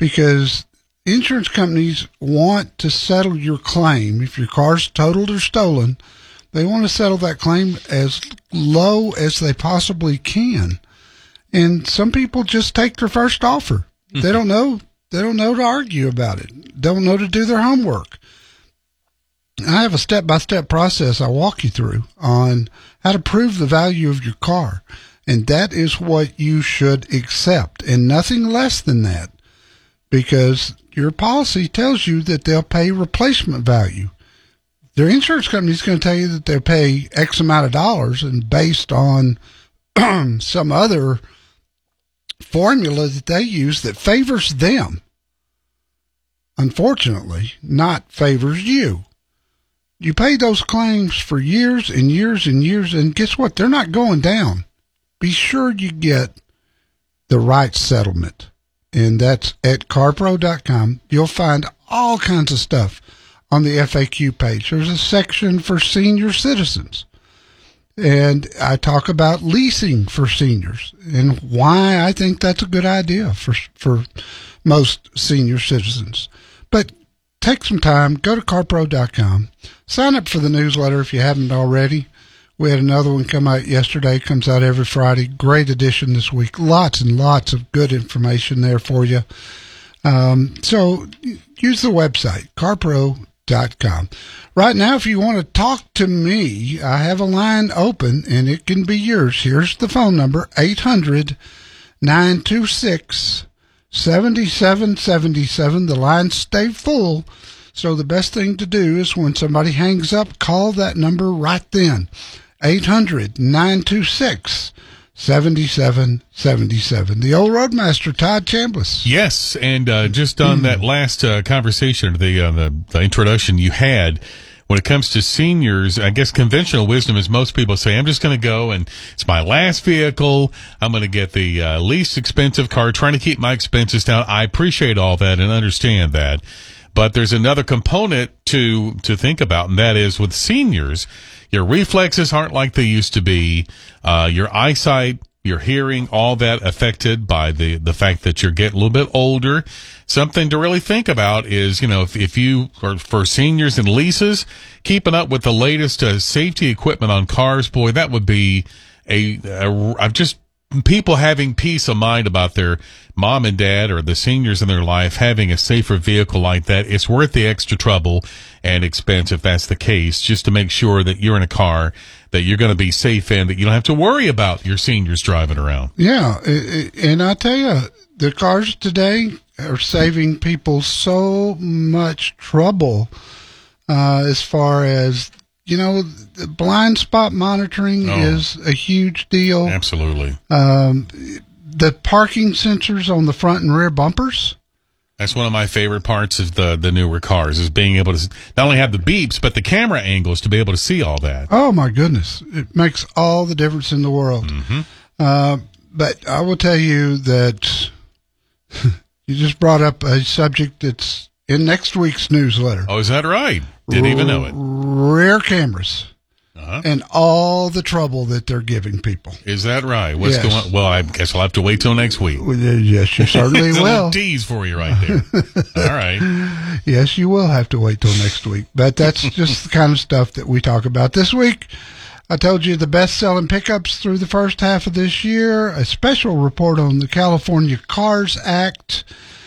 because insurance companies want to settle your claim. If your car's totaled or stolen, they want to settle that claim as low as they possibly can. And some people just take their first offer. They don't know. They don't know to argue about it. Don't know to do their homework. I have a step-by-step process I walk you through on how to prove the value of your car. And that is what you should accept, and nothing less than that, because your policy tells you that they'll pay replacement value. Their insurance company is going to tell you that they'll pay X amount of dollars, and based on some other formula that they use that favors them, unfortunately, not favors you. You pay those claims for years and years and years, and guess what? They're not going down. Be sure you get the right settlement, and that's at carpro.com. You'll find all kinds of stuff on the FAQ page. There's a section for senior citizens, and I talk about leasing for seniors and why I think that's a good idea for most senior citizens. But take some time, go to carpro.com, sign up for the newsletter if you haven't already. We had another one come out yesterday, comes out every Friday. Great edition this week. Lots and lots of good information there for you. So use the website, carpro.com. Right now, if you want to talk to me, I have a line open, and it can be yours. Here's the phone number, 800-926-7777. The lines stay full, so the best thing to do is when somebody hangs up, call that number right then. 800-926-7777. The old Roadmaster, Todd Chambliss. Yes, and just on that last conversation, the introduction you had, when it comes to seniors, I guess conventional wisdom is most people say, I'm just going to go and it's my last vehicle. I'm going to get the least expensive car, trying to keep my expenses down. I appreciate all that and understand that. But there's another component to think about, and that is with seniors, your reflexes aren't like they used to be. Your eyesight, your hearing, all that affected by the fact that you're getting a little bit older. Something to really think about is, if you are for seniors and leases, keeping up with the latest safety equipment on cars, boy, that would be people having peace of mind about their mom and dad or the seniors in their life having a safer vehicle like that. It's worth the extra trouble and expense if that's the case, just to make sure that you're in a car that you're going to be safe in, that you don't have to worry about your seniors driving around. Yeah, and I tell you, the cars today are saving people so much trouble as far as, the blind spot monitoring is a huge deal. Absolutely. The parking sensors on the front and rear bumpers. That's one of my favorite parts of the newer cars, is being able to not only have the beeps, but the camera angles to be able to see all that. Oh, my goodness. It makes all the difference in the world. Mm-hmm. But I will tell you that you just brought up a subject that's in next week's newsletter. Oh, is that right? Didn't even know it. Rear cameras. And all the trouble that they're giving people. Is that right? What's going on? Well, I guess I'll have to wait till next week. Yes, you certainly will. A little tease for you right there. All right. Yes, you will have to wait till next week. But that's just the kind of stuff that we talk about this week. I told you the best-selling pickups through the first half of this year, a special report on the California Cars Act,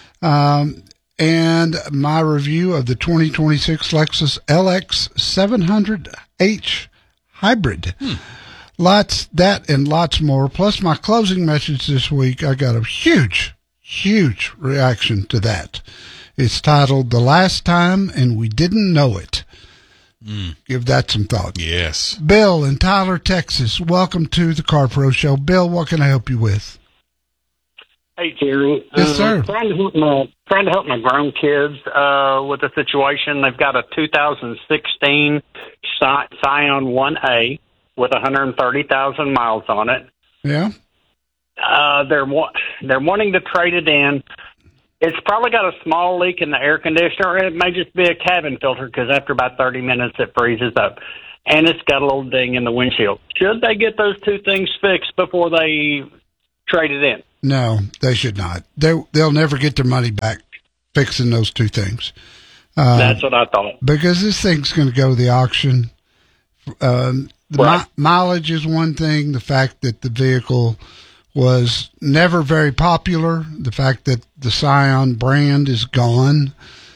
and my review of the 2026 Lexus LX 700H Hybrid. That and lots more. Plus my closing message this week, I got a huge reaction to that. It's titled The Last Time and We Didn't Know It. Give that some thought. Yes. Bill in Tyler, Texas, welcome to the Car Pro Show. Bill, what can I help you with? Hey, Terry. Yes, sir. Trying to help my grown kids with a situation. They've got a 2016 Scion 1A with 130,000 miles on it. Yeah. They're wanting to trade it in. It's probably got a small leak in the air conditioner, and it may just be a cabin filter because after about 30 minutes it freezes up. And it's got a little ding in the windshield. Should they get those two things fixed before they trade it in? No, they should not. They'll never get their money back fixing those two things. That's what I thought. Because this thing's going to go to the auction. The mileage is one thing. The fact that the vehicle was never very popular. The fact that the Scion brand is gone.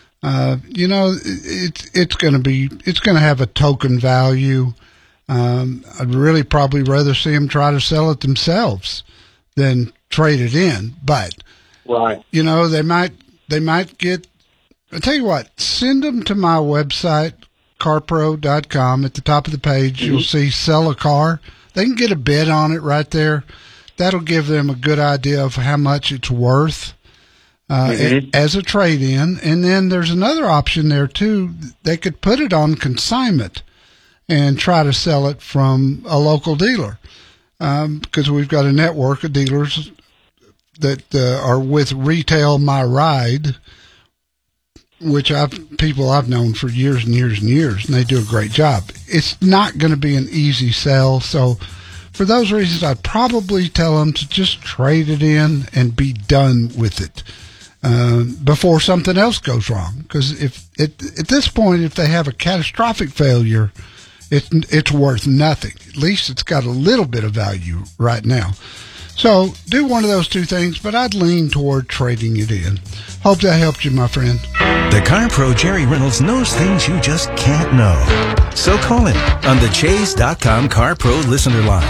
It's going to have a token value. I'd really probably rather see them try to sell it themselves than trade it in. But, right. They might get, I'll tell you what, send them to my website, carpro.com. At the top of the page, you'll see sell a car. They can get a bid on it right there. That'll give them a good idea of how much it's worth as a trade-in. And then there's another option there, too. They could put it on consignment and try to sell it from a local dealer because we've got a network of dealers that are with Retail My Ride, which people I've known for years and years and years, and they do a great job. It's not going to be an easy sell, so for those reasons, I'd probably tell them to just trade it in and be done with it before something else goes wrong. Because if at this point, if they have a catastrophic failure, it's worth nothing. At least it's got a little bit of value right now. So do one of those two things, but I'd lean toward trading it in. Hope that helped you, my friend. The Car Pro Jerry Reynolds knows things you just can't know. So call him on the Chase.com Car Pro listener line.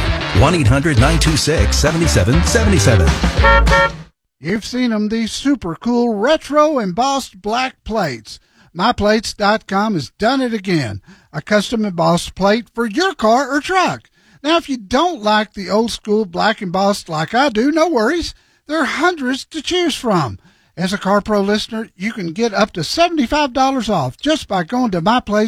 1-800-926-7777. You've seen them, these super cool retro embossed black plates. MyPlates.com has done it again. A custom embossed plate for your car or truck. Now, if you don't like the old school black embossed like I do, no worries. There are hundreds to choose from. As a CarPro listener, you can get up to $75 off just by going to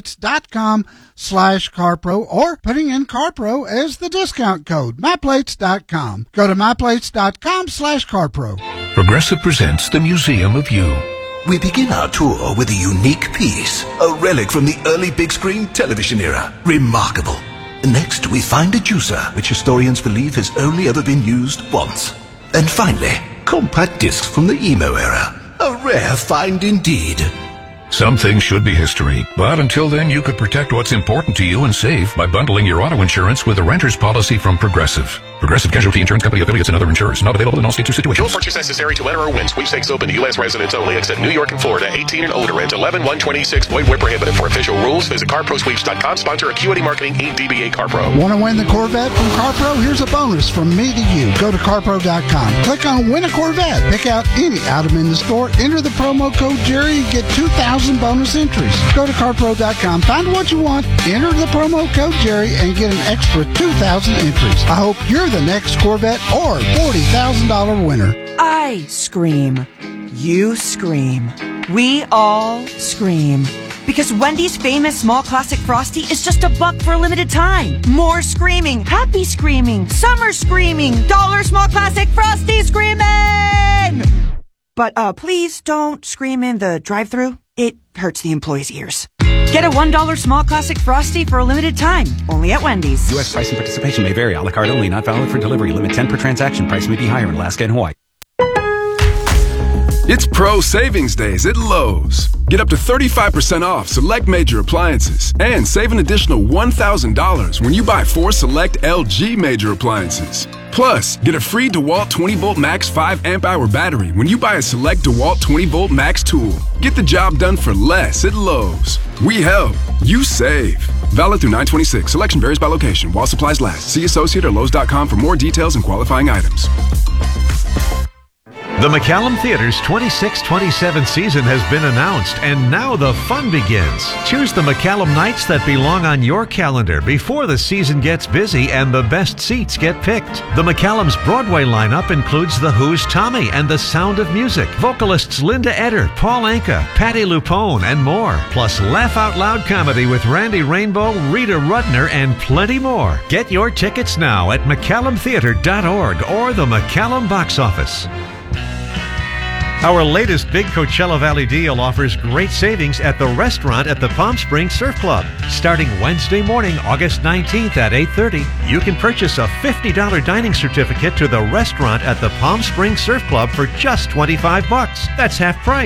myplates.com/CarPro or putting in CarPro as the discount code, myplates.com. Go to myplates.com/CarPro. Progressive presents the Museum of You. We begin our tour with a unique piece, a relic from the early big screen television era. Remarkable. Next, we find a juicer, which historians believe has only ever been used once. And finally, compact discs from the emo era. A rare find indeed. Some things should be history, but until then you could protect what's important to you and save by bundling your auto insurance with a renter's policy from Progressive. Progressive Casualty Insurance Company affiliates and other insurers. Not available in all states or situations. No purchase necessary to enter or win. Sweepstakes open to U.S. residents only, except New York and Florida. 18 and older. Rent 11-126. Void where prohibited. For official rules, visit CarProSweeps.com. Sponsor Acuity Marketing, Inc. DBA CarPro. Want to win the Corvette from CarPro? Here's a bonus from me to you. Go to CarPro.com. Click on Win a Corvette. Pick out any item in the store. Enter the promo code Jerry and get 2,000 bonus entries. Go to CarPro.com. Find what you want. Enter the promo code Jerry and get an extra 2,000 entries. I hope you're the next Corvette or $40,000 winner. I scream. You scream. We all scream. Because Wendy's famous small classic Frosty is just $1 for a limited time. More screaming, happy screaming, summer screaming, dollar small classic Frosty screaming! But please don't scream in the drive-thru. It hurts the employees' ears. Get a $1 small classic Frosty for a limited time, only at Wendy's. U.S. price and participation may vary. A la carte only, not valid for delivery. Limit 10 per transaction. Price may be higher in Alaska and Hawaii. It's Pro Savings Days at Lowe's. Get up to 35% off select major appliances and save an additional $1,000 when you buy 4 select LG major appliances. Plus, get a free DeWalt 20-volt max 5-amp-hour battery when you buy a select DeWalt 20-volt max tool. Get the job done for less at Lowe's. We help. You save. Valid through 9/26. Selection varies by location. While supplies last. See associate or Lowe's.com for more details and qualifying items. The McCallum Theater's 26-27 season has been announced, and now the fun begins. Choose the McCallum nights that belong on your calendar before the season gets busy and the best seats get picked. The McCallum's Broadway lineup includes The Who's Tommy and The Sound of Music, vocalists Linda Eder, Paul Anka, Patti LuPone, and more, plus laugh out loud comedy with Randy Rainbow, Rita Rudner, and plenty more. Get your tickets now at McCallumtheater.org or the McCallum box office. Our latest big Coachella Valley deal offers great savings at the restaurant at the Palm Springs Surf Club. Starting Wednesday morning, August 19th at 8:30, you can purchase a $50 dining certificate to the restaurant at the Palm Springs Surf Club for just $25. That's half price.